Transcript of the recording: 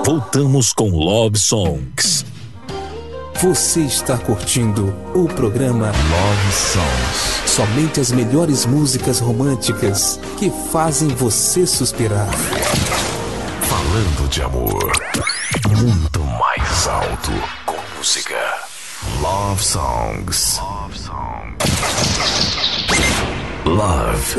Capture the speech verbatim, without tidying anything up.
voltamos com Love Songs. Você está curtindo o programa Love Songs. Somente as melhores músicas românticas que fazem você suspirar. Falando de amor, muito mais alto com música. Love Songs. Love Songs. Love